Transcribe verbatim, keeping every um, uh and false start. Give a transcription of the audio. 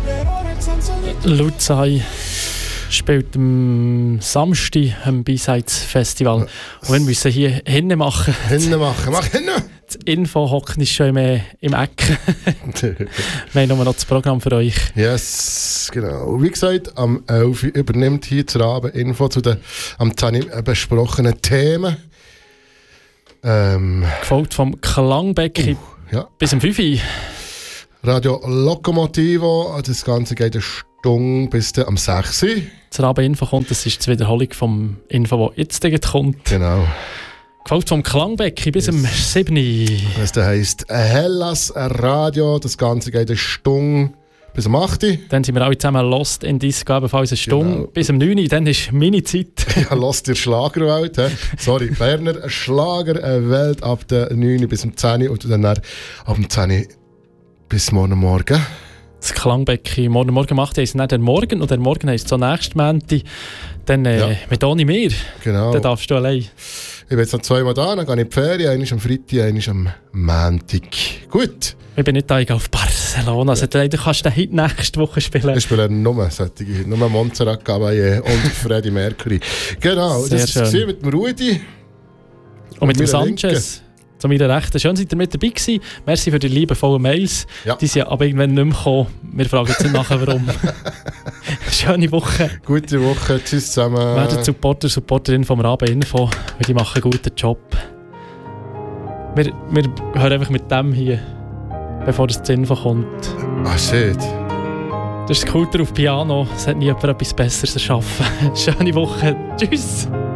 Luzai spielt am Samstag am B-Sides-Festival. Und wir müssen hier hinten machen. Hinten machen, mach hinten! Das Info-Hocken ist schon im, im Eck. Wir haben nur noch das Programm für euch. Yes, genau. Wie gesagt, am elf Uhr übernimmt hier zur Abend Info zu den am zehn Uhr besprochenen Themen. Ähm, Gefolgt vom Klangbecken uh, ja. bis um fünf Uhr. Radio Lokomotivo, das Ganze geht eine Stunde bis am sechs Uhr. Zur Abend-Info kommt, das ist die Wiederholung vom Info, das jetzt gleich kommt. Genau. Gefolgt vom Klangbecken bis um yes. sieben Uhr. Das heisst Hellas Radio, das Ganze geht eine Stunde bis um acht Uhr. Dann sind wir alle zusammen Lost in Disco, ebenfalls eine Stunde genau. bis um neun Uhr. Dann ist meine Zeit. Ja, Lost in der Schlagerwelt. He? Sorry, Berner, Schlager, eine Welt ab der neun Uhr bis um zehn Uhr und dann ab dem zehn Uhr bis morgen Morgen. Das Klangbecken morgen Morgen macht heisst nicht der Morgen und der Morgen heisst so nächsten Montag. Dann äh, ja. mit ohne mir. Genau. Dann darfst du allein. Ich bin jetzt noch zweimal da, dann gehe ich in die Ferien. Einer ist am Freitag, einer ist am Montag. Gut. Ich bin nicht da, ich gehe auf Barcelona. Also leider kannst du den heute nächste Woche spielen. Ich spiele nur solche, nur Montserrat Caballé und Freddie Mercury. Genau, sehr das war mit dem Rudi. Und, und mit dem Sanchez. Zu meiner Rechten. Schön, seid ihr mit dabei gewesen. Merci für die liebevollen Mails. Ja. Die sind aber irgendwann nicht mehr gekommen. Wir fragen jetzt nicht nachher, warum. Schöne Woche. Gute Woche. Tschüss zusammen. Werdet Supporter, Supporterin vom Rabe Info. Weil die machen einen guten Job. Wir, wir hören einfach mit dem hier, bevor das zur Info kommt. Ah, shit. Das ist Kultur auf Piano. Es hat nie jemand etwas Besseres erschaffen. Schöne Woche. Tschüss.